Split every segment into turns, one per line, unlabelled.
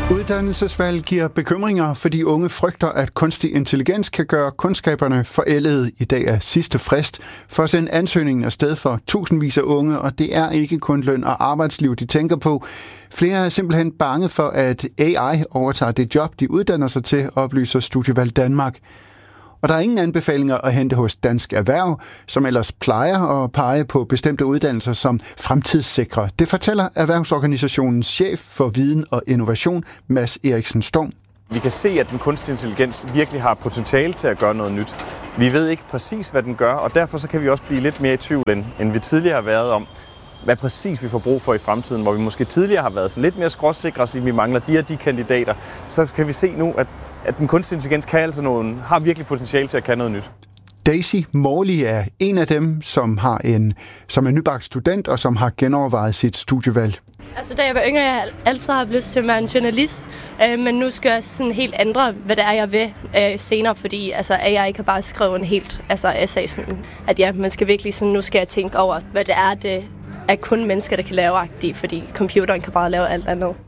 Uddannelsesvalg giver bekymringer, fordi unge frygter, at kunstig intelligens kan gøre kundskaberne forældede. I dag er sidste frist for at sende ansøgningen afsted for tusindvis af unge, og det er ikke kun løn og arbejdsliv, de tænker på. Flere er simpelthen bange for, at AI overtager det job, de uddanner sig til, oplyser Studievalg Danmark. Og der er ingen anbefalinger at hente hos Dansk Erhverv, som ellers plejer at pege på bestemte uddannelser som fremtidssikre. Det fortæller Erhvervsorganisationens chef for viden og innovation, Mads Eriksen Storm.
Vi kan se, at den kunstige intelligens virkelig har potentiale til at gøre noget nyt. Vi ved ikke præcis, hvad den gør, og derfor så kan vi også blive lidt mere i tvivl, end vi tidligere har været om, hvad præcis vi får brug for i fremtiden, hvor vi måske tidligere har været sådan lidt mere skråsikre og sige, at vi mangler de og de kandidater. Så kan vi se nu, at den kunstige intelligens har virkelig potentiale til at kan noget nyt.
Daisy Morley er en af dem, som er nybagt student og som har genovervejet sit studievalg.
Altså, da jeg var yngre, jeg altid har lyst til at være en journalist, men nu skal jeg sådan helt ændre, hvad det er, jeg vil senere, fordi AI kan bare skrive en helt essay, sådan, at man skal virkelig sådan, nu skal jeg tænke over, hvad det er kun mennesker, der kan lave agtigt, fordi computeren kan bare lave alt andet.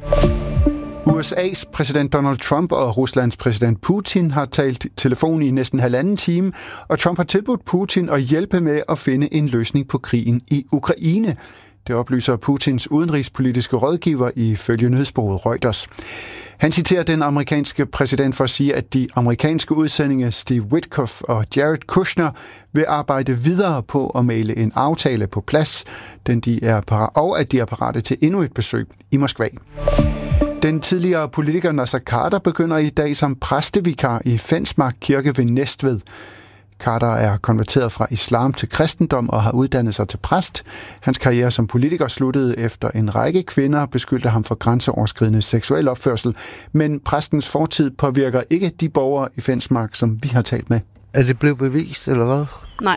USA's præsident Donald Trump og Ruslands præsident Putin har talt telefon i næsten 1,5 time, og Trump har tilbudt Putin at hjælpe med at finde en løsning på krigen i Ukraine. Det oplyser Putins udenrigspolitiske rådgiver ifølge nyhedsbureauet Reuters. Han citerer den amerikanske præsident for at sige, at de amerikanske udsendinge Steve Witkoff og Jared Kushner vil arbejde videre på at mægle en aftale på plads, og at de er parate til endnu et besøg i Moskva. Den tidligere politiker Naser Khader begynder i dag som præstevikar i Fensmark Kirke ved Næstved. Khader er konverteret fra islam til kristendom og har uddannet sig til præst. Hans karriere som politiker sluttede efter en række kvinder beskyldte ham for grænseoverskridende seksuel opførsel. Men præstens fortid påvirker ikke de borgere i Fensmark, som vi har talt med.
Er det blevet bevist, eller hvad?
Nej.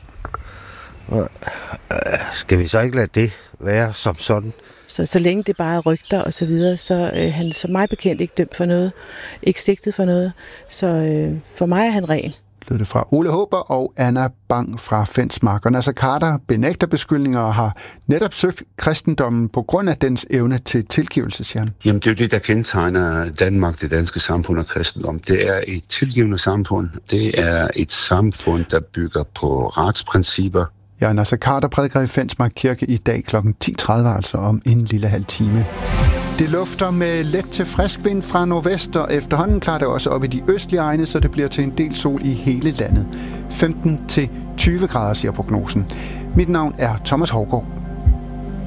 Skal vi så ikke lade det være som sådan?
Så længe det bare er rygter og så videre, så er han som mig bekendt ikke dømt for noget, ikke sigtet for noget. Så for mig er han ren.
Lød det fra Ole Håber og Anna Bang fra Fensmark. Og Naser Khader benægter beskyldninger og har netop søgt kristendommen på grund af dens evne til tilgivelse, siger han.
Jamen det er jo det, der kendetegner Danmark, det danske samfund og kristendom. Det er et tilgivende samfund. Det er et samfund, der bygger på retsprincipper.
Ja, Naser Khader prædiker i Fensmark Kirke i dag kl. 10.30, altså om en lille halv time. Det lufter med let til frisk vind fra nordvest, og efterhånden klarer det også op i de østlige egne, så det bliver til en del sol i hele landet. 15-20 grader, siger prognosen. Mit navn er Thomas Hougaard.